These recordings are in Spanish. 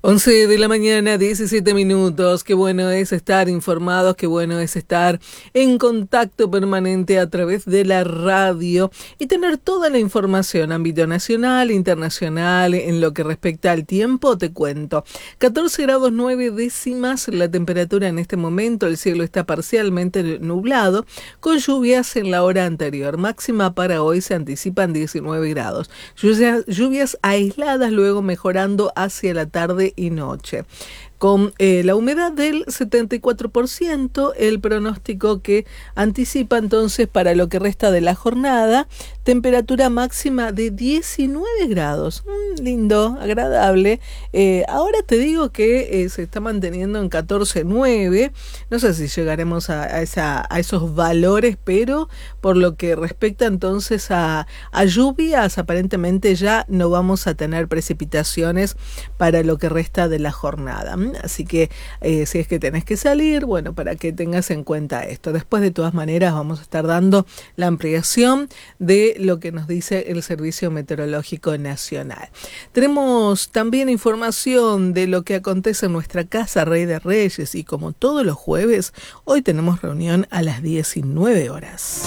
11 de la mañana, 17 minutos. Qué bueno es estar informados, qué bueno es estar en contacto permanente a través de la radio y tener toda la información, ámbito nacional, internacional, en lo que respecta al tiempo. Te cuento, 14 grados 9 décimas la temperatura en este momento, el cielo está parcialmente nublado, con lluvias en la hora anterior. Máxima para hoy se anticipan 19 grados. Lluvias aisladas, luego mejorando hacia la tarde y noche. Con la humedad del 74%, el pronóstico que anticipa entonces para lo que resta de la jornada, temperatura máxima de 19 grados. Lindo, agradable. Ahora te digo que se está manteniendo en 14,9. No sé si llegaremos a esos valores, pero por lo que respecta entonces a lluvias, aparentemente ya no vamos a tener precipitaciones para lo que resta de la jornada. Así que si es que tenés que salir, bueno, para que tengas en cuenta esto. Después, de todas maneras, vamos a estar dando la ampliación de lo que nos dice el Servicio Meteorológico Nacional. Tenemos también información de lo que acontece en nuestra casa Rey de Reyes y como todos los jueves, hoy tenemos reunión a las 19 horas.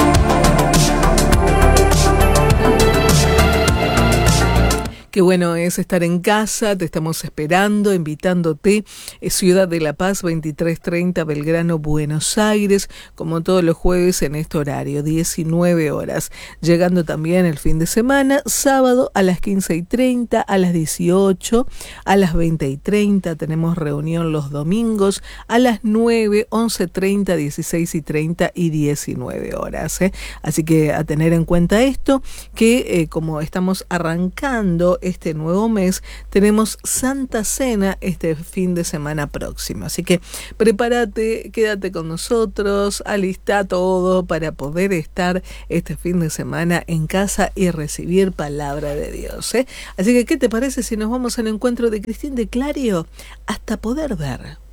Qué bueno es estar en casa, te estamos esperando, invitándote. Ciudad de La Paz, 23:30, Belgrano, Buenos Aires, como todos los jueves en este horario, 19 horas. Llegando también el fin de semana, sábado a las 15:30, a las 18, a las 20:30, tenemos reunión los domingos, a las 9, 11:30, 16:30 y 19 horas. Así que a tener en cuenta esto, que como estamos arrancando este nuevo mes, tenemos Santa Cena este fin de semana próximo. Así que prepárate, quédate con nosotros, alista todo para poder estar este fin de semana en casa y recibir palabra de Dios. Así que, ¿qué te parece si nos vamos al encuentro de Cristín de Clario? Hasta poder ver.